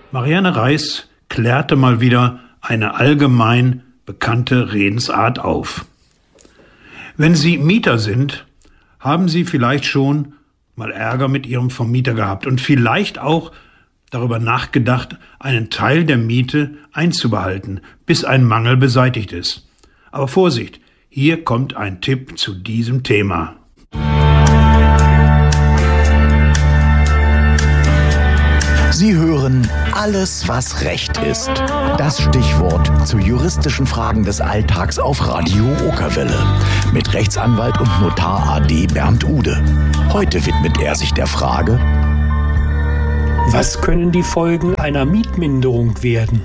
Marianne Reis klärte mal wieder eine allgemein bekannte Redensart auf. Wenn Sie Mieter sind, haben Sie vielleicht schon mal Ärger mit Ihrem Vermieter gehabt und vielleicht auch darüber nachgedacht, einen Teil der Miete einzubehalten, bis ein Mangel beseitigt ist. Aber Vorsicht, hier kommt ein Tipp zu diesem Thema. Sie hören Alles, was Recht ist. Das Stichwort zu juristischen Fragen des Alltags auf Radio Okerwelle. Mit Rechtsanwalt und Notar AD Bernd Ude. Heute widmet er sich der Frage: Was können die Folgen einer Mietminderung werden?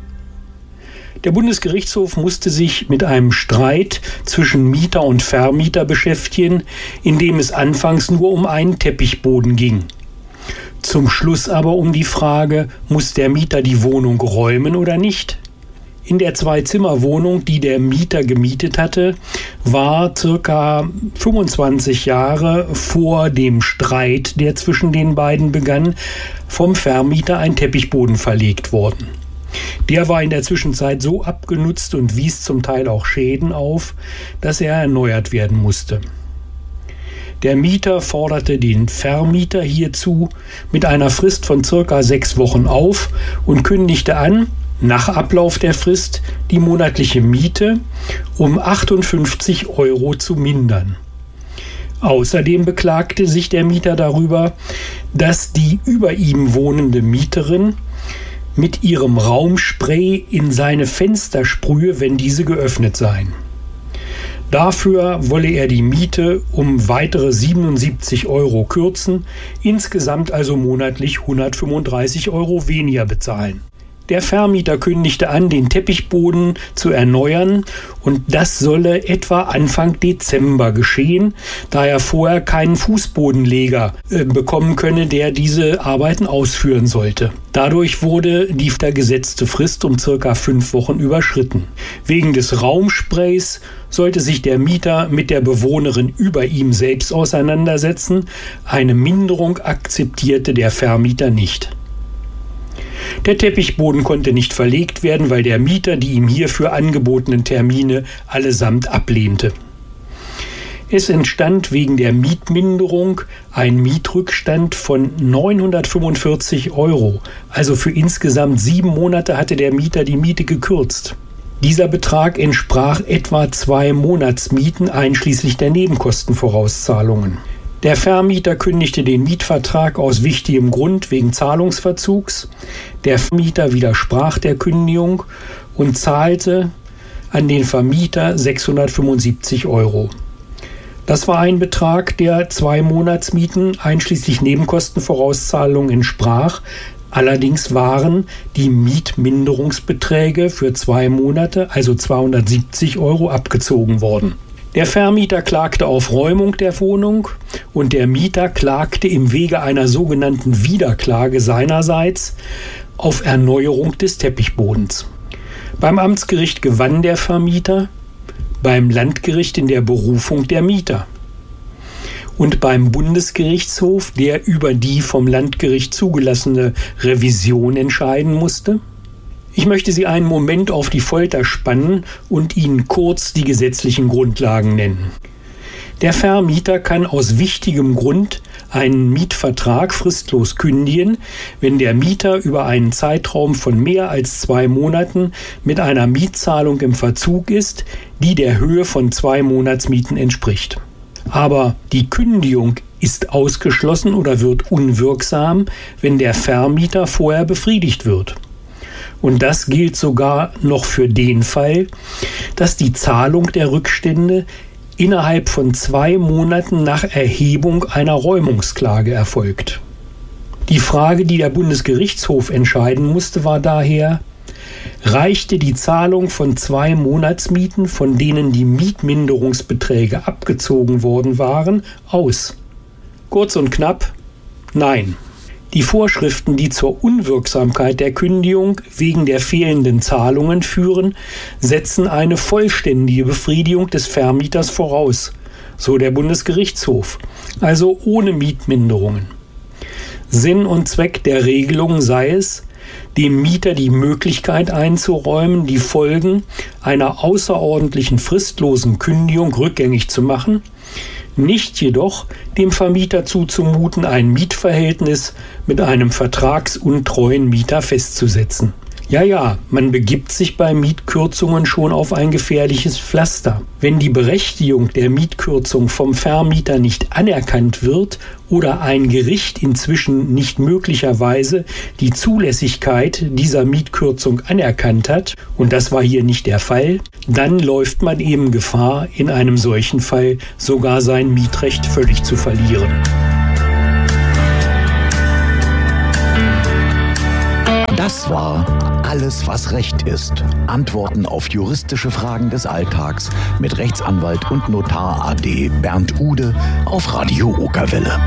Der Bundesgerichtshof musste sich mit einem Streit zwischen Mieter und Vermieter beschäftigen, in dem es anfangs nur um einen Teppichboden ging. Zum Schluss aber um die Frage, muss der Mieter die Wohnung räumen oder nicht? In der Zwei-Zimmer-Wohnung, die der Mieter gemietet hatte, war ca. 25 Jahre vor dem Streit, der zwischen den beiden begann, vom Vermieter ein Teppichboden verlegt worden. Der war in der Zwischenzeit so abgenutzt und wies zum Teil auch Schäden auf, dass er erneuert werden musste. Der Mieter forderte den Vermieter hierzu mit einer Frist von ca. 6 Wochen auf und kündigte an, nach Ablauf der Frist die monatliche Miete um 58 € zu mindern. Außerdem beklagte sich der Mieter darüber, dass die über ihm wohnende Mieterin mit ihrem Raumspray in seine Fenster sprühe, wenn diese geöffnet seien. Dafür wolle er die Miete um weitere 77 € kürzen, insgesamt also monatlich 135 € weniger bezahlen. Der Vermieter kündigte an, den Teppichboden zu erneuern, und das solle etwa Anfang Dezember geschehen, da er vorher keinen Fußbodenleger bekommen könne, der diese Arbeiten ausführen sollte. Dadurch wurde die gesetzte Frist um ca. 5 Wochen überschritten. Wegen des Raumsprays sollte sich der Mieter mit der Bewohnerin über ihm selbst auseinandersetzen. Eine Minderung akzeptierte der Vermieter nicht. Der Teppichboden konnte nicht verlegt werden, weil der Mieter die ihm hierfür angebotenen Termine allesamt ablehnte. Es entstand wegen der Mietminderung ein Mietrückstand von 945 €. Also für insgesamt 7 Monate hatte der Mieter die Miete gekürzt. Dieser Betrag entsprach etwa 2 Monatsmieten einschließlich der Nebenkostenvorauszahlungen. Der Vermieter kündigte den Mietvertrag aus wichtigem Grund wegen Zahlungsverzugs. Der Vermieter widersprach der Kündigung und zahlte an den Vermieter 675 €. Das war ein Betrag, der 2 Monatsmieten einschließlich Nebenkostenvorauszahlungen entsprach. Allerdings waren die Mietminderungsbeträge für 2 Monate, also 270 € abgezogen worden. Der Vermieter klagte auf Räumung der Wohnung und der Mieter klagte im Wege einer sogenannten Wiederklage seinerseits auf Erneuerung des Teppichbodens. Beim Amtsgericht gewann der Vermieter, beim Landgericht in der Berufung der Mieter. Und beim Bundesgerichtshof, der über die vom Landgericht zugelassene Revision entscheiden musste. Ich möchte Sie einen Moment auf die Folter spannen und Ihnen kurz die gesetzlichen Grundlagen nennen. Der Vermieter kann aus wichtigem Grund einen Mietvertrag fristlos kündigen, wenn der Mieter über einen Zeitraum von mehr als 2 Monaten mit einer Mietzahlung im Verzug ist, die der Höhe von 2 Monatsmieten entspricht. Aber die Kündigung ist ausgeschlossen oder wird unwirksam, wenn der Vermieter vorher befriedigt wird. Und das gilt sogar noch für den Fall, dass die Zahlung der Rückstände innerhalb von 2 Monaten nach Erhebung einer Räumungsklage erfolgt. Die Frage, die der Bundesgerichtshof entscheiden musste, war daher: Reichte die Zahlung von 2 Monatsmieten, von denen die Mietminderungsbeträge abgezogen worden waren, aus? Kurz und knapp: Nein. Die Vorschriften, die zur Unwirksamkeit der Kündigung wegen der fehlenden Zahlungen führen, setzen eine vollständige Befriedigung des Vermieters voraus, so der Bundesgerichtshof, also ohne Mietminderungen. Sinn und Zweck der Regelung sei es, dem Mieter die Möglichkeit einzuräumen, die Folgen einer außerordentlichen fristlosen Kündigung rückgängig zu machen, nicht jedoch dem Vermieter zuzumuten, ein Mietverhältnis mit einem vertragsuntreuen Mieter festzusetzen. Ja, man begibt sich bei Mietkürzungen schon auf ein gefährliches Pflaster. Wenn die Berechtigung der Mietkürzung vom Vermieter nicht anerkannt wird oder ein Gericht inzwischen nicht möglicherweise die Zulässigkeit dieser Mietkürzung anerkannt hat, und das war hier nicht der Fall, dann läuft man eben Gefahr, in einem solchen Fall sogar sein Mietrecht völlig zu verlieren. Das war Alles, was Recht ist. Antworten auf juristische Fragen des Alltags mit Rechtsanwalt und Notar AD Bernd Ude auf Radio Okerwelle.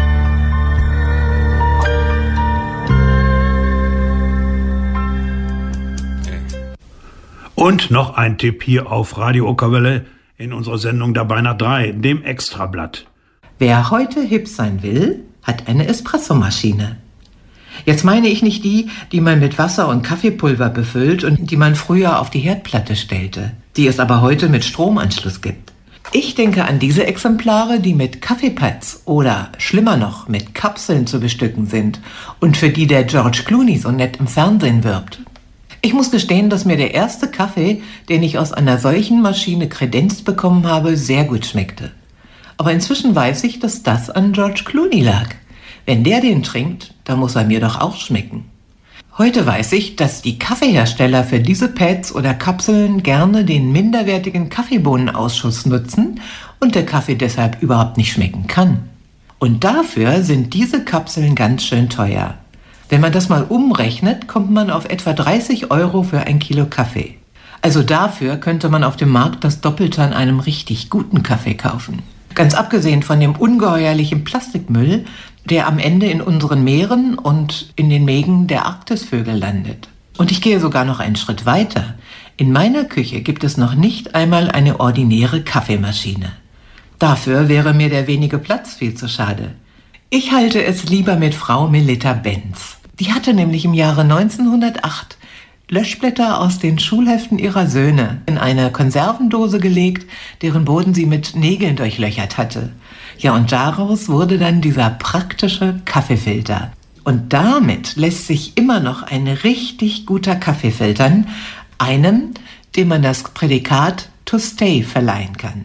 Und noch ein Tipp hier auf Radio Okerwelle in unserer Sendung Dabei nach 3, dem Extrablatt. Wer heute hip sein will, hat eine Espressomaschine. Jetzt meine ich nicht die man mit Wasser und Kaffeepulver befüllt und die man früher auf die Herdplatte stellte, die es aber heute mit Stromanschluss gibt. Ich denke an diese Exemplare, die mit Kaffeepads oder schlimmer noch mit Kapseln zu bestücken sind und für die der George Clooney so nett im Fernsehen wirbt. Ich muss gestehen, dass mir der erste Kaffee, den ich aus einer solchen Maschine kredenzt bekommen habe, sehr gut schmeckte. Aber inzwischen weiß ich, dass das an George Clooney lag. Wenn der den trinkt, dann muss er mir doch auch schmecken. Heute weiß ich, dass die Kaffeehersteller für diese Pads oder Kapseln gerne den minderwertigen Kaffeebohnenausschuss nutzen und der Kaffee deshalb überhaupt nicht schmecken kann. Und dafür sind diese Kapseln ganz schön teuer. Wenn man das mal umrechnet, kommt man auf etwa 30 € für ein Kilo Kaffee. Also dafür könnte man auf dem Markt das Doppelte an einem richtig guten Kaffee kaufen. Ganz abgesehen von dem ungeheuerlichen Plastikmüll, der am Ende in unseren Meeren und in den Mägen der Arktisvögel landet. Und ich gehe sogar noch einen Schritt weiter. In meiner Küche gibt es noch nicht einmal eine ordinäre Kaffeemaschine. Dafür wäre mir der wenige Platz viel zu schade. Ich halte es lieber mit Frau Melitta Benz. Die hatte nämlich im Jahre 1908 Löschblätter aus den Schulheften ihrer Söhne in eine Konservendose gelegt, deren Boden sie mit Nägeln durchlöchert hatte. Ja, und daraus wurde dann dieser praktische Kaffeefilter. Und damit lässt sich immer noch ein richtig guter Kaffee filtern, einem, dem man das Prädikat to stay verleihen kann.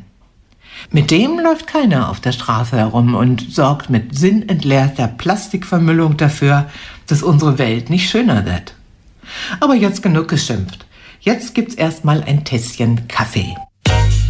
Mit dem läuft keiner auf der Straße herum und sorgt mit sinnentleerter Plastikvermüllung dafür, dass unsere Welt nicht schöner wird. Aber jetzt genug geschimpft. Jetzt gibt's erstmal ein Tässchen Kaffee.